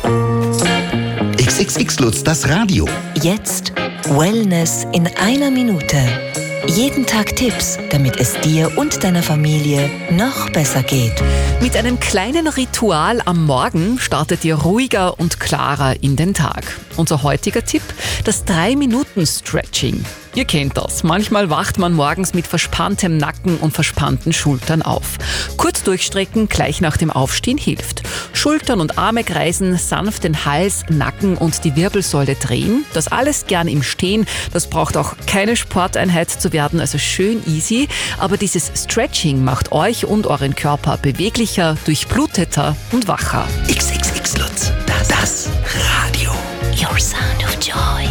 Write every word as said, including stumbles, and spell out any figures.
X X X Lutz, das Radio. Jetzt Wellness in einer Minute. Jeden Tag Tipps, damit es dir und deiner Familie noch besser geht. Mit einem kleinen Ritual am Morgen startet ihr ruhiger und klarer in den Tag. Unser heutiger Tipp, das drei Minuten Stretching. Ihr kennt das. Manchmal wacht man morgens mit verspanntem Nacken und verspannten Schultern auf. Kurz durchstrecken gleich nach dem Aufstehen hilft. Schultern und Arme kreisen, sanft den Hals, Nacken und die Wirbelsäule drehen. Das alles gern im Stehen. Das braucht auch keine Sporteinheit zu werden, also schön easy. Aber dieses Stretching macht euch und euren Körper beweglicher, durchbluteter und wacher. X X X Lutz, das, das Radio. Your sound of joy.